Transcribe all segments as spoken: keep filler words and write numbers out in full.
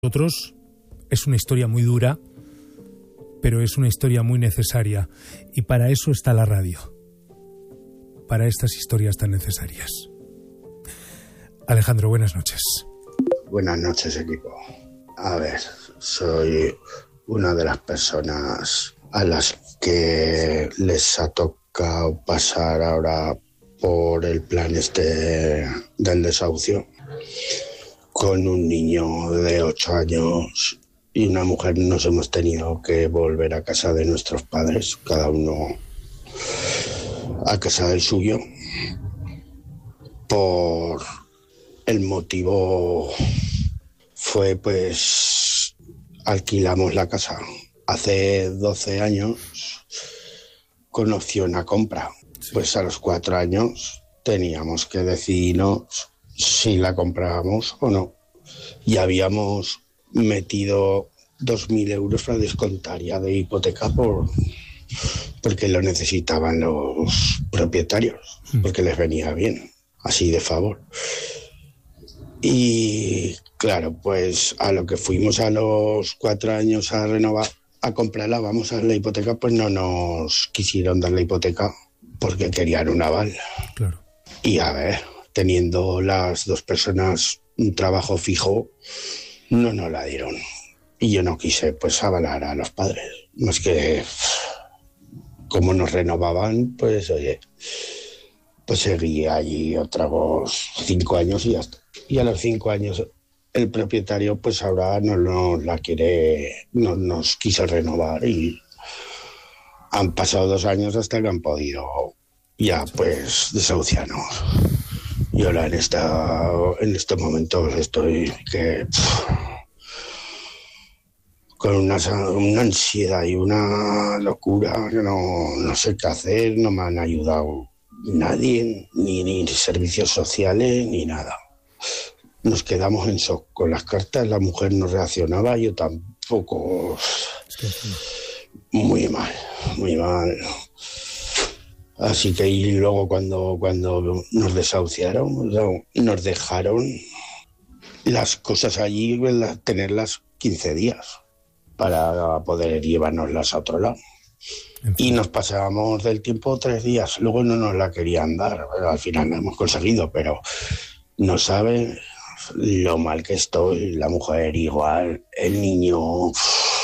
Nosotros es una historia muy dura, pero es una historia muy necesaria, y para eso está la radio, para estas historias tan necesarias. Alejandro, buenas noches. Buenas noches, equipo. A ver, soy una de las personas a las que les ha tocado pasar ahora por el plan este del desahucio, con un niño de ocho años y una mujer. Nos hemos tenido que volver a casa de nuestros padres, cada uno a casa del suyo, por el motivo fue pues alquilamos la casa hace doce años con opción a compra. Pues a los cuatro años teníamos que decidirnos si la comprábamos o no. Y habíamos metido dos mil euros para descontar ya de hipoteca por, porque lo necesitaban los propietarios, porque les venía bien, así de favor. Y claro, pues a lo que fuimos a los cuatro años a renovar, a comprarla, vamos a dar la hipoteca, pues no nos quisieron dar la hipoteca porque querían un aval. Claro. Y a ver, teniendo las dos personas un trabajo fijo, no nos la dieron. Y yo no quise pues avalar a los padres. Más que como nos renovaban, pues oye, pues seguí allí otros cinco años y ya está. Y a los cinco años el propietario pues ahora no nos la quiere, no nos quiso renovar, y han pasado dos años hasta que han podido ya pues desahuciarnos. Y ahora en esta, en estos momentos estoy que pff, con una, una ansiedad y una locura que no, no sé qué hacer. No me han ayudado nadie, ni, ni servicios sociales, ni nada. Nos quedamos en shock con las cartas. La mujer no reaccionaba, yo tampoco. Muy mal, muy mal. Así que y luego cuando, cuando nos desahuciaron, nos dejaron las cosas allí, tenerlas quince días para poder llevárnoslas a otro lado. Y nos pasábamos del tiempo tres días. Luego no nos la querían dar. Al final la hemos conseguido, pero no saben lo mal que estoy. La mujer igual, el niño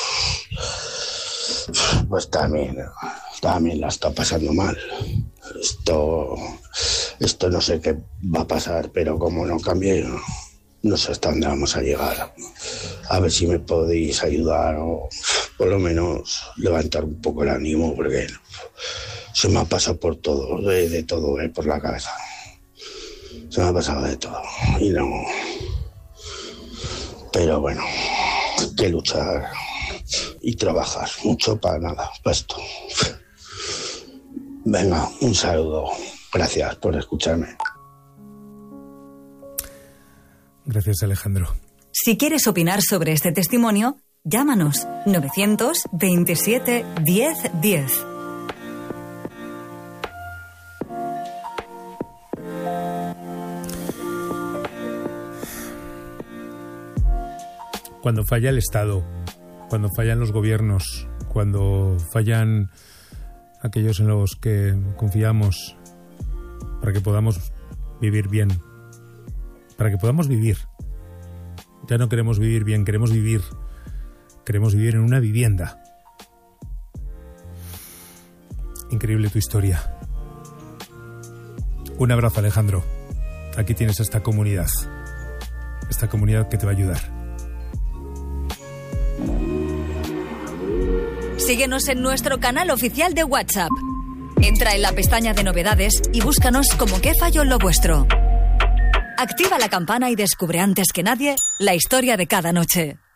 pues también, también la está pasando mal. Esto, esto no sé qué va a pasar, pero como no cambie, no, no sé hasta dónde vamos a llegar. A ver si me podéis ayudar o por lo menos levantar un poco el ánimo, porque se me ha pasado por todo, de, de todo, eh, por la cabeza. Se me ha pasado de todo y no. Pero bueno, hay que luchar y trabajar mucho para nada, para esto. Venga, un saludo. Gracias por escucharme. Gracias, Alejandro. Si quieres opinar sobre este testimonio, llámanos novecientos veintisiete diez diez. Cuando falla el Estado, cuando fallan los gobiernos, cuando fallan aquellos en los que confiamos para que podamos vivir bien, para que podamos vivir. Ya no queremos vivir bien, queremos vivir. Queremos vivir en una vivienda. Increíble tu historia. Un abrazo, Alejandro. Aquí tienes esta comunidad. Esta comunidad que te va a ayudar. Síguenos en nuestro canal oficial de WhatsApp. Entra en la pestaña de novedades y búscanos como Qué Falló Lo Vuestro. Activa la campana y descubre antes que nadie la historia de cada noche.